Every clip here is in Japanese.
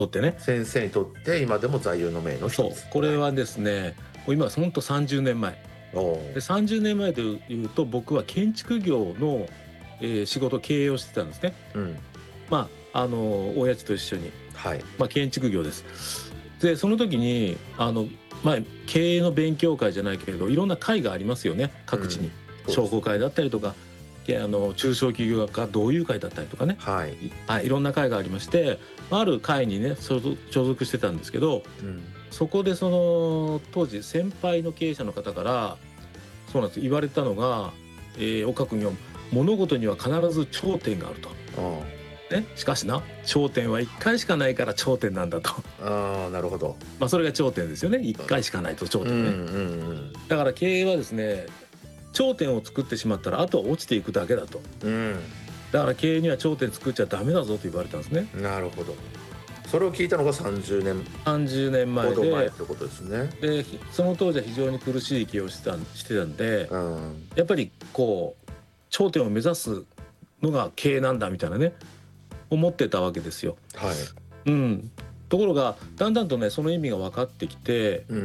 とってね。 先生にとって今でも座右の銘の一そう、 つ。 これはですね、もう今ほんと30年前。 おお。 で、30年前で言うと、僕は建築業の、仕事経営をしてたんですね。 うん。 親父と一緒に。 はい。 建築業です。で、その時に経営の勉強会じゃないけれど、いろんな会がありますよね、各地に。商工会だったりとか、中小企業家同友会だったりとかね。 はい。 いろんな会がありまして、ある会にね、所属してたんですけど、 うん。 そこでその当時先輩の経営者の方から、そうなんです、言われたのが、岡君よ、物事には必ず頂点があると。ね、しかしな、頂点は1回しかないから頂点なんだと。 ああ、なるほど。 それが頂点ですよね。1回しかないと頂点ね。だから経営はですね、頂点を作ってしまったらあとは落ちていくだけだと。 うん。 だから経営には頂点作っちゃダメだぞと言われたんですね。 なるほど。それを聞いたのが30年 30年前ほど前っで、 てことですね。 でその当時は非常に苦しい経営をしてたんで、 うん。 やっぱりこう頂点を目指すのが経営なんだみたいなね、思ってたわけですよ。 はい。 うん。ところがだんだんとね、その意味が分かってきて、 うん。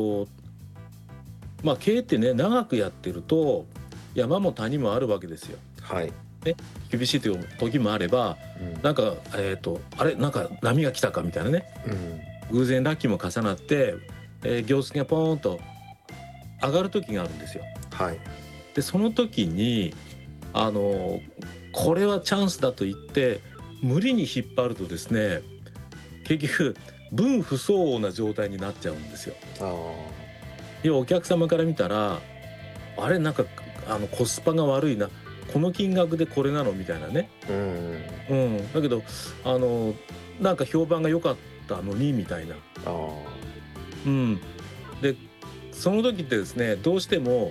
経営ってね、長くやってると山も谷もあるわけですよ。 はい。 ね、厳しいという時もあれば、 うん。 あれなんか波が来たかみたいなね、 うん。 偶然ラッキーも重なって、業績がポーンと上がる時があるんですよ。 はい。 でその時にこれはチャンスだと言って無理に引っ張るとですね、結局分不相応な状態になっちゃうんですよ。 ああ。 要はお客様から見たら、あれなんかコスパが悪いな、この金額でこれなのみたいなね。 うん。 うん、だけどなんか評判が良かったのにみたいな。 ああ。 うん、でその時ってですね、どうしても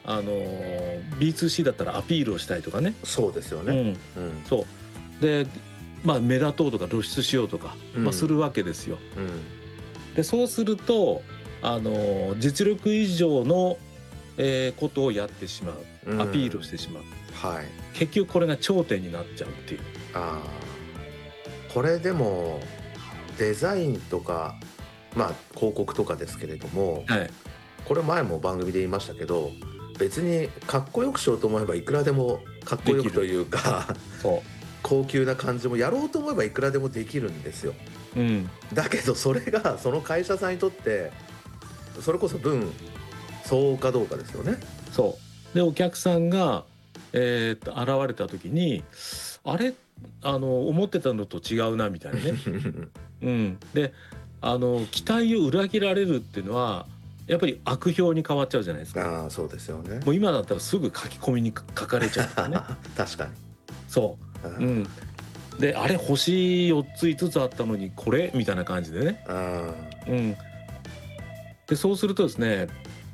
B2C だったらアピールをしたいとかね。 そうですよね。 うん、 うん。 そうで、目立とうとか露出しようとか、するわけですよ。 うん。 でそうすると実力以上の、ことをやってしまう、アピールをしてしまう。 はい。 結局これが頂点になっちゃうっていう。 ああ。これでもデザインとか、広告とかですけれども、 はい。 これ前も番組で言いましたけど、別にかっこよくしようと思えばいくらでもかっこよくというかそ高級な感じもやろうと思えばいくらでもできるんですよ。 う。うん。 だけどそれがその会社さんにとってそれこそ分相応かどうかですよね。 そう。でお客さんが現れた時に、あれ思ってたのと違うなみたいなね。うん。で期待を裏切られるっていうのはやっぱり悪評に変わっちゃうじゃないですか。 ああ、そうですよね。 もう今だったらすぐ書き込みに書かれちゃうとかね。 確かに。 そう。うん。で、あれ星4つ5つあったのにこれみたいな感じでね。 あうん。でそうするとですね、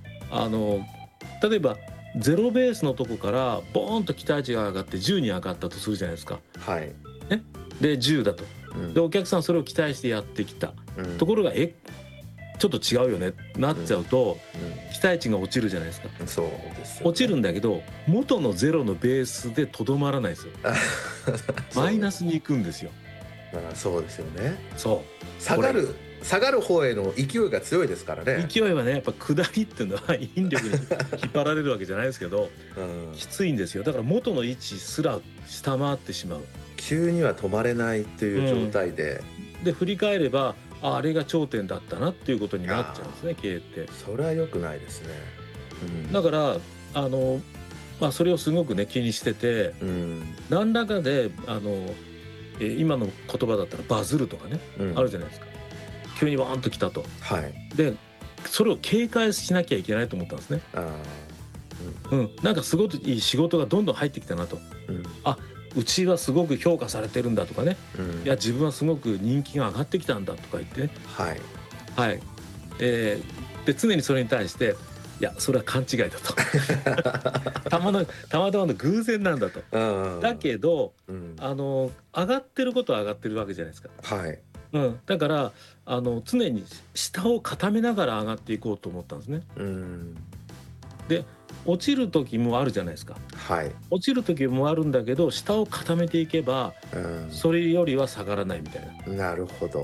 例えば0ベースのとこからボーンと期待値が上がって10に上がったとするじゃないですか。 あ、はい。 ね。で10だと。 うん。 でお客さんそれを期待してやってきた。 うん。 ところがちょっと違うよねなっちゃうと、期待値が落ちるじゃないですか。 そうですよね。 落ちるんだけど元のゼロのベースでとどまらないですよ。マイナスに行くんですよ。 そうですよね。 そう。 下がる方への勢いが強いですからね。 勢いはね、やっぱ下りっていうのは引力に引っ張られるわけじゃないですけど、きついんですよ。だから元の位置すら下回ってしまう。 急には止まれないっていう状態で、 で振り返ればあれが頂点だったなっていうことになっちゃうんですね、経営って。 それは良くないですね。 だからそれをすごくね気にしてて、何らかで今の言葉だったらバズるとかね、あるじゃないですか。急にワーンと来たと。 はい。 でそれを警戒しなきゃいけないと思ったんですね。なんかすごくいい仕事がどんどん入ってきたなと。うちはすごく評価されてるんだとかね、いや自分はすごく人気が上がってきたんだとか言ってね、はい、で常にそれに対していやそれは勘違いだとたまたまの偶然なんだと。だけど、上がってることは上がってるわけじゃないですか。だから常に下を固めながら上がっていこうと思ったんですね。で落ちる時もあるじゃないですか。落ちる時もあるんだけど下を固めていけば、それよりは下がらないみたいな。 なるほど。